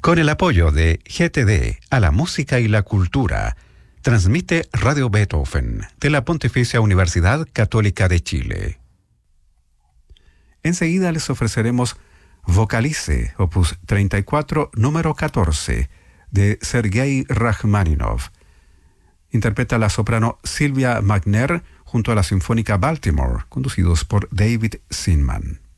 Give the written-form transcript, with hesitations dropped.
Con el apoyo de GTD a la música y la cultura, transmite Radio Beethoven de la Pontificia Universidad Católica de Chile. Enseguida les ofreceremos Vocalice, opus 34, número 14, de Sergei Rachmaninoff. Interpreta la soprano Sylvia Magner junto a la Sinfónica Baltimore, conducidos por David Zinman.